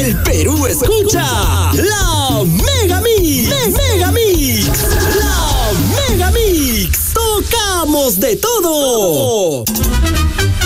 El Perú escucha la Mega Mix. Mega Mix. La Mega Mix. Tocamos de todo.